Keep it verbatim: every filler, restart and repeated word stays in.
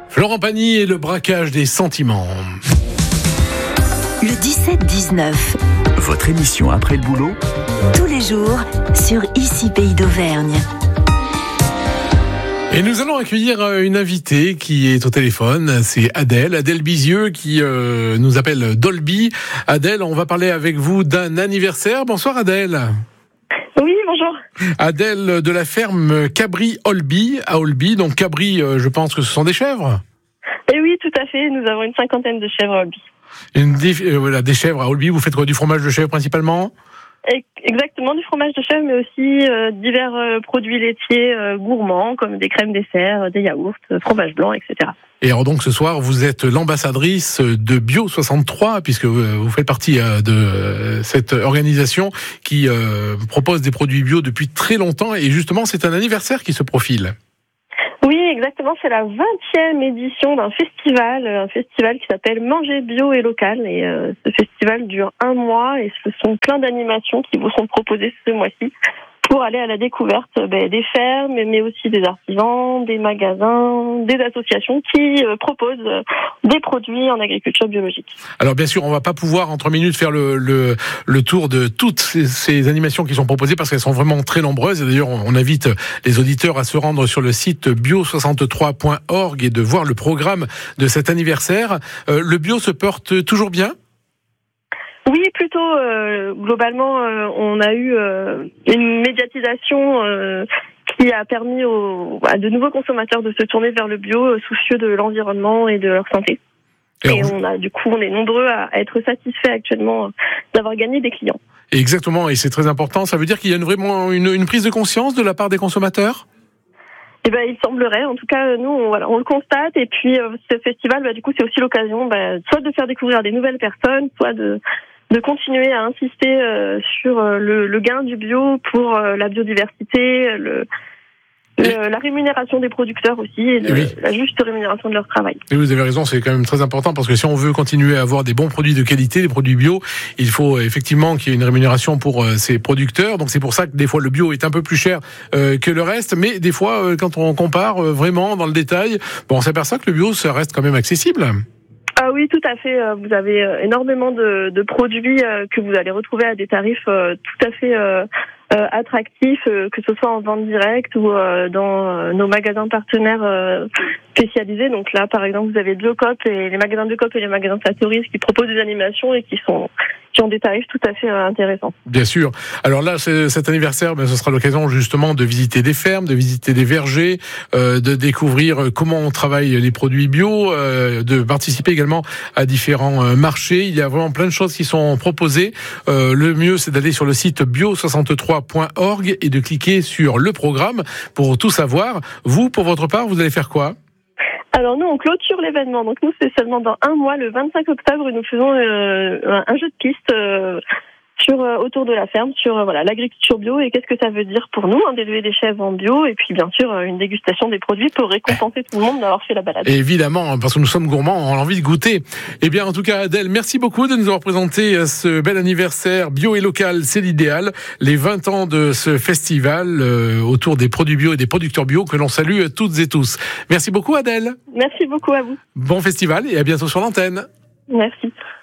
Florent Pagny et le braquage des sentiments. Le dix-sept dix-neuf. Votre émission après le boulot. Tous les jours sur Ici Pays d'Auvergne. Et nous allons accueillir une invitée qui est au téléphone, c'est Adèle, Adèle Bizieux qui euh, nous appelle Dolby. Adèle, on va parler avec vous d'un anniversaire. Bonsoir Adèle. Oui, bonjour. Adèle de la ferme Cabri Olby à Olby. Donc Cabri, je pense que ce sont des chèvres. Et oui, tout à fait. Nous avons une cinquantaine de chèvres à Olby. Une dé- euh, voilà, des chèvres à Olby. Vous faites quoi, du fromage de chèvre principalement ? Exactement, du fromage de chèvre, mais aussi euh, divers euh, produits laitiers euh, gourmands, comme des crèmes dessert, des yaourts, euh, fromage blanc, et cetera. Et alors donc ce soir, vous êtes l'ambassadrice de Bio soixante-trois, puisque vous faites partie de cette organisation qui propose des produits bio depuis très longtemps. Et justement, c'est un anniversaire qui se profile. Oui, exactement. C'est la vingtième édition d'un festival, un festival qui s'appelle Manger bio et local. Et euh, ce festival dure un mois et ce sont plein d'animations qui vous sont proposées ce mois-ci pour aller à la découverte ben, des fermes, mais aussi des artisans, des magasins, des associations qui euh, proposent euh, des produits en agriculture biologique. Alors bien sûr, on va pas pouvoir en trois minutes faire le, le, le tour de toutes ces, ces animations qui sont proposées parce qu'elles sont vraiment très nombreuses. Et d'ailleurs, on invite les auditeurs à se rendre sur le site bio soixante-trois point org et de voir le programme de cet anniversaire. Euh, le bio se porte toujours bien ? Oui, plutôt. Euh, globalement, euh, on a eu euh, une médiatisation euh, qui a permis aux, à de nouveaux consommateurs de se tourner vers le bio, euh, soucieux de l'environnement et de leur santé. Et, et on a, du coup, on est nombreux à, à être satisfaits actuellement euh, d'avoir gagné des clients. Exactement, et c'est très important. Ça veut dire qu'il y a une, vraiment une, une prise de conscience de la part des consommateurs ? Eh ben, il semblerait. En tout cas, nous, on, voilà, on le constate. Et puis, euh, ce festival, bah, du coup, c'est aussi l'occasion, bah, soit de faire découvrir des nouvelles personnes, soit de de continuer à insister euh, sur euh, le, le gain du bio pour euh, la biodiversité, le, le, la rémunération des producteurs aussi, et le, oui. la juste rémunération de leur travail. Et vous avez raison, c'est quand même très important parce que si on veut continuer à avoir des bons produits de qualité, des produits bio, il faut effectivement qu'il y ait une rémunération pour euh, ces producteurs. Donc c'est pour ça que des fois le bio est un peu plus cher euh, que le reste, mais des fois euh, quand on compare euh, vraiment dans le détail, bon, on s'aperçoit que le bio ça reste quand même accessible. Ah oui, tout à fait. Vous avez énormément de, de produits que vous allez retrouver à des tarifs tout à fait euh, attractifs, que ce soit en vente directe ou dans nos magasins partenaires spécialisés. Donc là, par exemple, vous avez Biocop et les magasins Biocop et les magasins Satoris qui proposent des animations et qui sont qui ont des tarifs tout à fait intéressants. Bien sûr. Alors là, cet anniversaire, ben, ce sera l'occasion justement de visiter des fermes, de visiter des vergers, euh, de découvrir comment on travaille les produits bio, euh, de participer également à différents euh, marchés. Il y a vraiment plein de choses qui sont proposées. Euh, le mieux, c'est d'aller sur le site bio soixante-trois point org et de cliquer sur le programme pour tout savoir. Vous, pour votre part, vous allez faire quoi ? Alors nous, on clôture l'événement. Donc nous, c'est seulement dans un mois, le vingt-cinq octobre, nous faisons euh, un jeu de piste euh, sur euh, autour de la ferme, sur euh, voilà l'agriculture bio et qu'est-ce que ça veut dire pour nous, hein, d'élever des chèvres en bio et puis bien sûr euh, une dégustation des produits pour récompenser tout le monde d'avoir fait la balade. Et évidemment, parce que nous sommes gourmands, on a envie de goûter. Eh bien, en tout cas, Adèle, merci beaucoup de nous avoir présenté ce bel anniversaire bio et local, c'est l'idéal. Les vingt ans de ce festival euh, autour des produits bio et des producteurs bio que l'on salue toutes et tous. Merci beaucoup, Adèle. Merci beaucoup à vous. Bon festival et à bientôt sur l'antenne. Merci.